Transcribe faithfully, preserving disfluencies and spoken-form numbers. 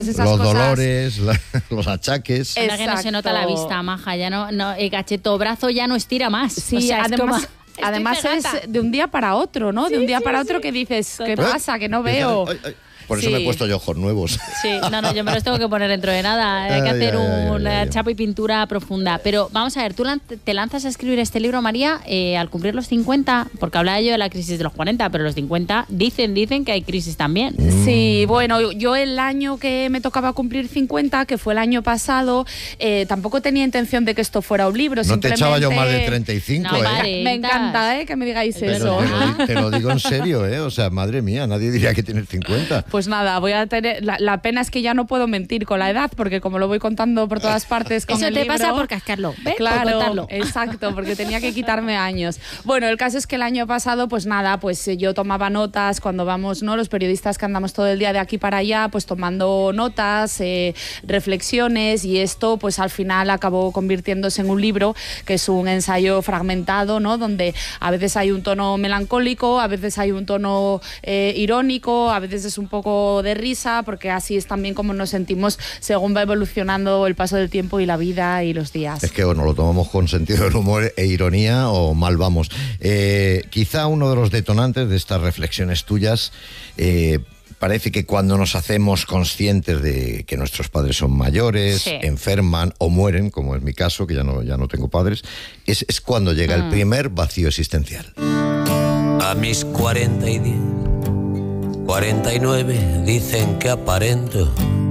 Esas los cosas... dolores, la, los achaques. Es que no se nota la vista, maja, ya no, no el cacheto brazo ya no estira más. Sí, o sea, además, es como, además es de un día para otro, ¿no? De sí, un día sí, para sí. otro que dices, ¿qué Total. pasa? Que no veo. Ay, ay. Por eso Sí. me he puesto yo ojos nuevos. Sí, no, no, yo me los tengo que poner dentro de nada. Hay que Ay, hacer ay, ay, una ay, ay. chapa y pintura profunda. Pero vamos a ver, tú lan- te lanzas a escribir este libro, María, eh, al cumplir los cincuenta, porque hablaba yo de la crisis de los cuarenta, pero los cincuenta dicen, dicen que hay crisis también. Sí, bueno, yo el año que me tocaba cumplir cincuenta, que fue el año pasado, eh, tampoco tenía intención de que esto fuera un libro. No te echaba yo más de simplemente- treinta y cinco, No, ¿eh? vale. Me encanta, ¿eh? Que me digáis Pero eso. te lo, di- te lo digo en serio, ¿eh? O sea, madre mía, nadie diría que tienes cincuenta. Pues nada, voy a tener... La, la pena es que ya no puedo mentir con la edad, porque como lo voy contando por todas partes con Eso el te libro, pasa por cascarlo, ¿ves? Por Claro, contarlo. exacto, porque tenía que quitarme años. Bueno, el caso es que el año pasado, pues nada, pues eh, yo tomaba notas cuando vamos, ¿no? Los periodistas que andamos todo el día de aquí para allá, pues tomando notas, eh, reflexiones, y esto pues al final acabó convirtiéndose en un libro que es un ensayo fragmentado, ¿no? Donde a veces hay un tono melancólico, a veces hay un tono eh, irónico, a veces es un poco de risa, porque así es también como nos sentimos según va evolucionando el paso del tiempo y la vida y los días. Es que bueno, lo tomamos con sentido del humor e ironía o mal vamos. Eh, quizá uno de los detonantes de estas reflexiones tuyas, eh, parece que cuando nos hacemos conscientes de que nuestros padres son mayores, Sí. enferman o mueren, como es mi caso, que ya no, ya no tengo padres, es, es cuando llega Mm. el primer vacío existencial. A mis cuarenta y diez, cuarenta y nueve dicen que aparento.